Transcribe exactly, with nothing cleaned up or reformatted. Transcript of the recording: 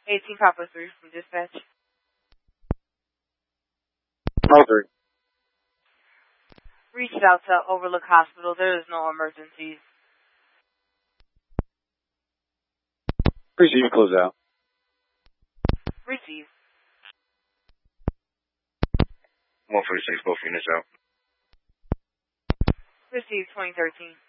eighteen Papa three from dispatch. Oh, three. Reached out to Overlook Hospital. There is no emergencies. Receive, close out. Receive. one forty-six, both units out. Receive twenty thirteen.